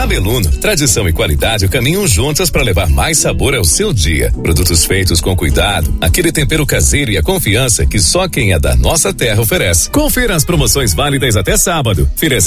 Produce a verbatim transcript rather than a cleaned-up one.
Abeluno, tradição e qualidade caminham juntas para levar mais sabor ao seu dia. Produtos feitos com cuidado, aquele tempero caseiro e a confiança que só quem é da nossa terra oferece. Confira as promoções válidas até sábado. Feira